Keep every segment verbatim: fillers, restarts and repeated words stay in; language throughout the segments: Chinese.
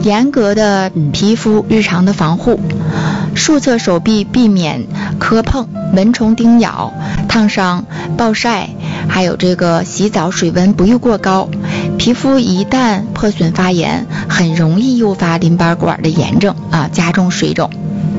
严格的皮肤日常的防护，术侧手臂避免磕碰、蚊虫叮咬、烫伤、暴晒，还有这个洗澡水温不宜过高。皮肤一旦破损发炎，很容易诱发淋巴管的炎症啊，加重水肿。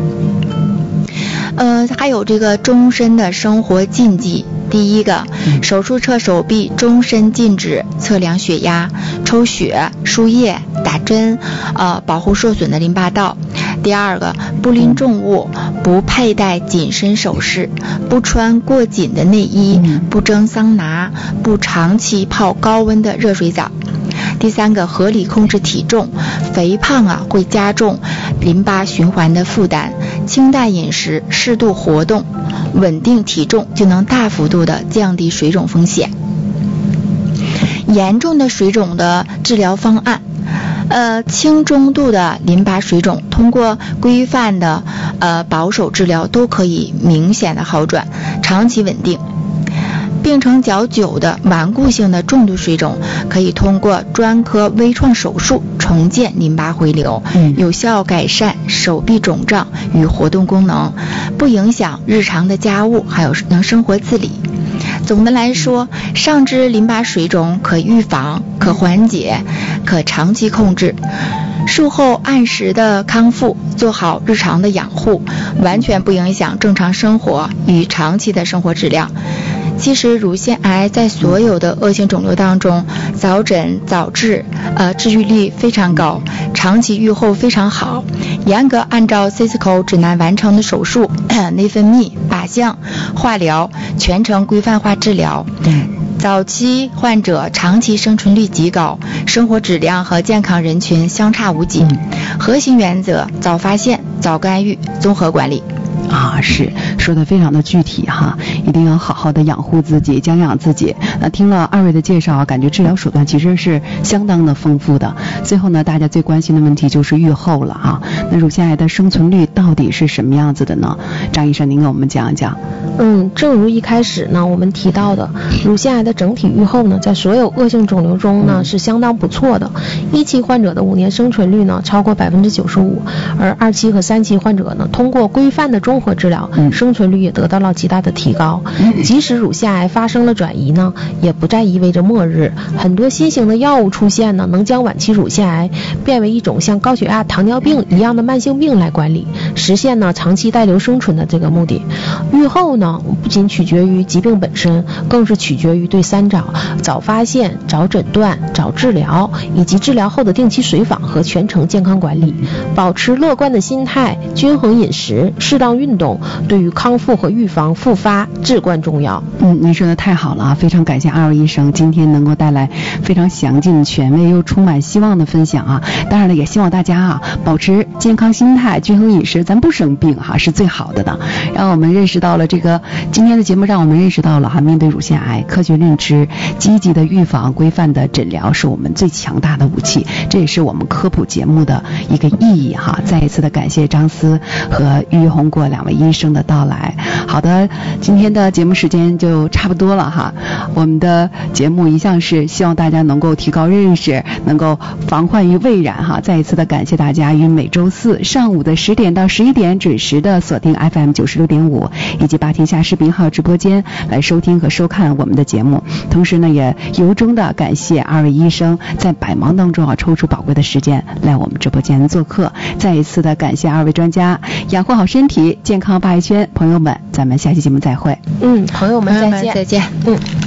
呃，还有这个终身的生活禁忌。第一个，手术侧手臂终身禁止测量血压、抽血、输液、打针，呃，保护受损的淋巴道。第二个，不拎重物，不佩戴紧身首饰，不穿过紧的内衣，不蒸桑拿，不长期泡高温的热水澡。第三个，合理控制体重，肥胖啊会加重淋巴循环的负担，清淡饮食，适度活动，稳定体重就能大幅度的降低水肿风险。严重的水肿的治疗方案，呃，轻中度的淋巴水肿，通过规范的呃保守治疗都可以明显的好转，长期稳定。病程较久的顽固性的重度水肿，可以通过专科微创手术重建淋巴回流，嗯、有效改善手臂肿胀与活动功能，不影响日常的家务还有能生活自理。总的来说，上肢淋巴水肿可预防、可缓解、可长期控制。术后按时的康复，做好日常的养护，完全不影响正常生活与长期的生活质量。其实乳腺癌在所有的恶性肿瘤当中，早诊早治，呃，治愈率非常高，长期预后非常好。严格按照 C I S C O 指南完成的手术、内分泌、靶向、化疗，全程规范化治疗。早期患者长期生存率极高，生活质量和健康人群相差无几。核心原则：早发现、早干预、综合管理。 啊，是说的非常的具体哈，一定要好好的养护自己，将养自己。那听了二位的介绍，感觉治疗手段其实是相当的丰富的。最后呢，大家最关心的问题就是预后了啊。那乳腺癌的生存率到底是什么样子的呢？张医生，您给我们讲一讲。 嗯，正如一开始呢我们提到的，乳腺癌的整体预后呢，在所有恶性肿瘤中呢是相当不错的。一期患者的五年生存率呢超过百分之九十五，而二期和三期患者呢，通过规范的综合治疗，生存率也得到了极大的提高。即使乳腺癌发生了转移呢，也不再意味着末日。很多新型的药物出现呢，能将晚期乳腺癌变为一种像高血压、糖尿病一样的慢性病来管理，实现呢长期带瘤生存的这个目的。预后呢，不仅取决于疾病本身，更是取决于对三早：早发现、早诊断、早治疗，以及治疗后的定期随访和全程健康管理。保持乐观的心态，均衡饮食，适当运动，对于康复和预防复发至关重要。 嗯，您说的太好了，非常感谢二位医生今天能够带来非常详尽、权威又充满希望的分享啊！当然了，也希望大家啊保持健康心态，均衡饮食，咱不生病哈、啊、是最好的呢。让我们认识到了这个今天的节目，让我们认识到了哈，面对乳腺癌，科学认知、积极的预防、规范的诊疗是我们最强大的武器，这也是我们科普节目的一个意义哈。再一次的感谢张思和于红过两位医生的到来。好的，今天的节目时间就差不多了哈。我们的节目一向是希望大家能够提高认识，能够防患于未然哈。再一次的感谢大家于每周四上午的十点到十一点准时的锁定 F M 九十六点五以及八天下视频号直播间来收听和收看我们的节目。同时呢，也由衷的感谢二位医生在百忙当中啊抽出宝贵的时间来我们直播间做客。再一次的感谢二位专家，养护好身体，健康画一圈。朋友们，咱们下期节目再会。 嗯，朋友们再见， 再见。 嗯。